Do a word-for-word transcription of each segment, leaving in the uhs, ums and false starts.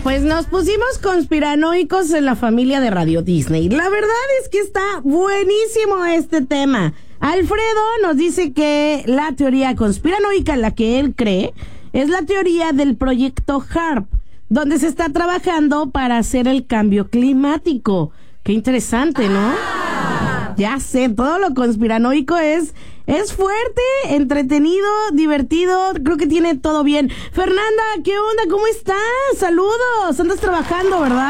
Pues nos pusimos conspiranoicos en la familia de Radio Disney. La verdad es que está buenísimo este tema. Alfredo nos dice que la teoría conspiranoica en la que él cree es la teoría del proyecto HARP, donde se está trabajando para hacer el cambio climático. Qué interesante, ¿no? Ah. Ya sé, todo lo conspiranoico es, es fuerte, entretenido, divertido, creo que tiene todo bien. Fernanda, ¿qué onda? ¿Cómo estás? Saludos, andas trabajando, ¿verdad?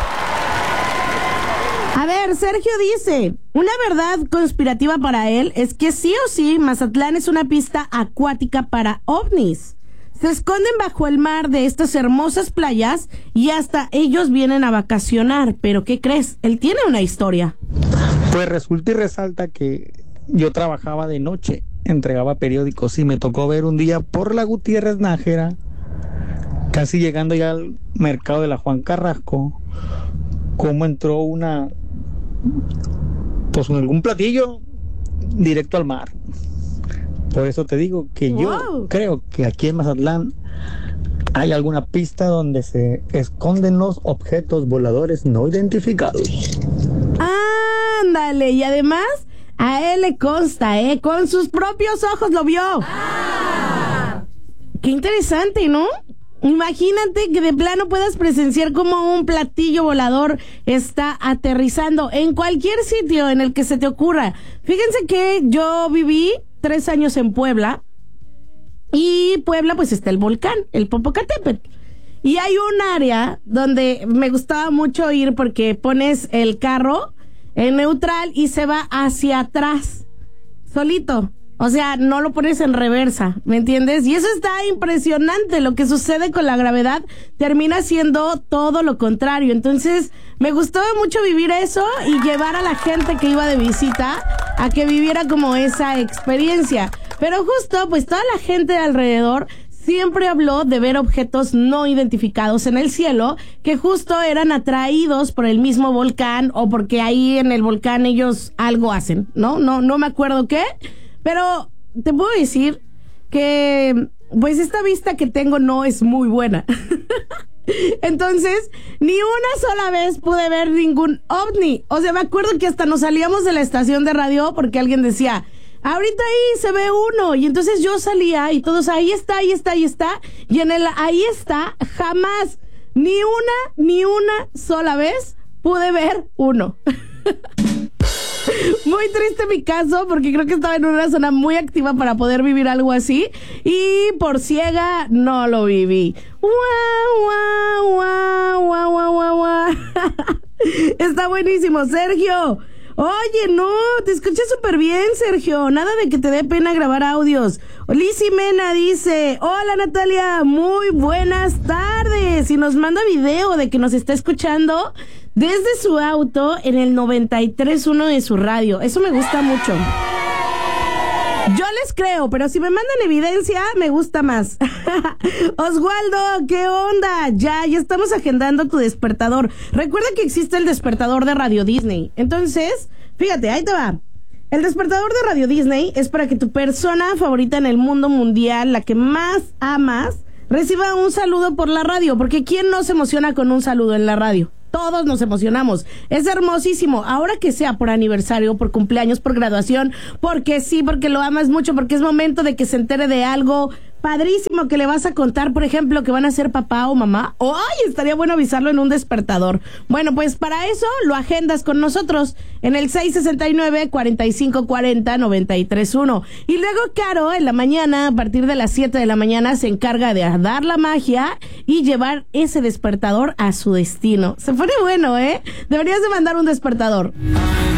A ver, Sergio dice, una verdad conspirativa para él es que sí o sí Mazatlán es una pista acuática para ovnis. Se esconden bajo el mar de estas hermosas playas y hasta ellos vienen a vacacionar. ¿Pero qué crees? Él tiene una historia. Pues resulta y resalta que yo trabajaba de noche, entregaba periódicos y me tocó ver un día por la Gutiérrez Nájera, casi llegando ya al mercado de la Juan Carrasco, cómo entró una, pues algún platillo directo al mar. Por eso te digo que yo wow. creo que aquí en Mazatlán hay alguna pista donde se esconden los objetos voladores no identificados. Ándale, y además a él le consta, ¿eh? Con sus propios ojos lo vio. Ah. Qué interesante, ¿no? Imagínate que de plano puedas presenciar cómo un platillo volador está aterrizando en cualquier sitio en el que se te ocurra. Fíjense que yo viví tres años en Puebla, y Puebla pues está el volcán, el Popocatépetl, y hay un área donde me gustaba mucho ir porque pones el carro en neutral y se va hacia atrás, solito, o sea, no lo pones en reversa, ¿me entiendes? Y eso está impresionante, lo que sucede con la gravedad termina siendo todo lo contrario. Entonces me gustó mucho vivir eso y llevar a la gente que iba de visita a que viviera como esa experiencia. Pero justo, pues toda la gente de alrededor siempre habló de ver objetos no identificados en el cielo, que justo eran atraídos por el mismo volcán o porque ahí en el volcán ellos algo hacen, ¿no? No, no me acuerdo qué, pero te puedo decir que pues esta vista que tengo no es muy buena. Entonces, ni una sola vez pude ver ningún ovni. O sea, me acuerdo que hasta nos salíamos de la estación de radio porque alguien decía, ahorita ahí se ve uno, y entonces yo salía y todos, ahí está, ahí está, ahí está, y en el ahí está, jamás, ni una, ni una sola vez pude ver uno. Muy triste mi caso, porque creo que estaba en una zona muy activa para poder vivir algo así, y por ciega no lo viví. ¡Guau, guau, guau, guau, guau, guau! Está buenísimo, Sergio. Oye, no, te escuché súper bien, Sergio. Nada de que te dé pena grabar audios. Lizzy Mena dice, hola Natalia, muy buenas tardes. Y nos manda video de que nos está escuchando desde su auto en el noventa y tres punto uno de su radio. Eso me gusta mucho. Yo les creo, pero si me mandan evidencia, me gusta más. Oswaldo, ¿qué onda? Ya, ya estamos agendando tu despertador. Recuerda que existe el despertador de Radio Disney. Entonces, fíjate, ahí te va. El despertador de Radio Disney es para que tu persona favorita en el mundo mundial, la que más amas, reciba un saludo por la radio. Porque ¿quién no se emociona con un saludo en la radio? Todos nos emocionamos. Es hermosísimo. Ahora que sea por aniversario, por cumpleaños, por graduación, porque sí, porque lo amas mucho, porque es momento de que se entere de algo padrísimo que le vas a contar, por ejemplo, que van a ser papá o mamá. ¡Oh, ay! Estaría bueno avisarlo en un despertador. Bueno, pues para eso lo agendas con nosotros en el seis sesenta y nueve, cuarenta y cinco cuarenta, noventa y tres uno. Y luego Caro, en la mañana, a partir de las siete de la mañana, se encarga de dar la magia y llevar ese despertador a su destino. Se pone bueno, ¿eh? Deberías de mandar un despertador.